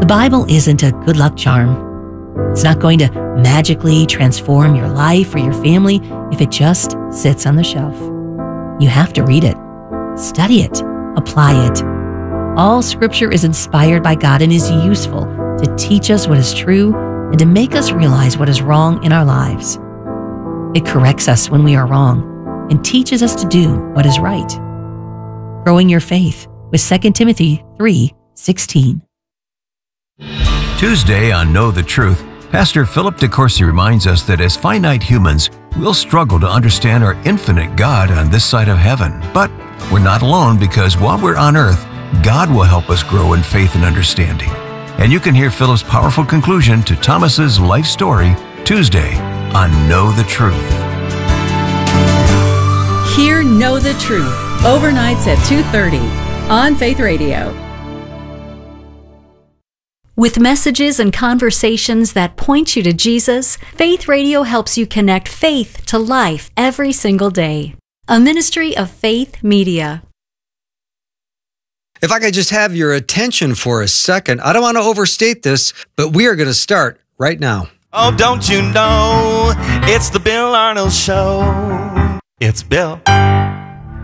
The Bible isn't a good luck charm. It's not going to magically transform your life or your family if it just sits on the shelf. You have to read it, study it, apply it. All Scripture is inspired by God and is useful to teach us what is true and to make us realize what is wrong in our lives. It corrects us when we are wrong and teaches us to do what is right. Growing your faith with 2 Timothy 3:16. Tuesday on Know the Truth, Pastor Philip DeCourcy reminds us that as finite humans, we'll struggle to understand our infinite God on this side of heaven. But we're not alone, because while we're on earth, God will help us grow in faith and understanding. And you can hear Philip's powerful conclusion to Thomas's life story Tuesday on Know the Truth. Hear Know the Truth, overnights at 2:30 on Faith Radio. With messages and conversations that point you to Jesus, Faith Radio helps you connect faith to life every single day. A ministry of Faith Media. If I could just have your attention for a second, I don't want to overstate this, but we are going to start right now. Oh, don't you know, it's the Bill Arnold Show. It's Bill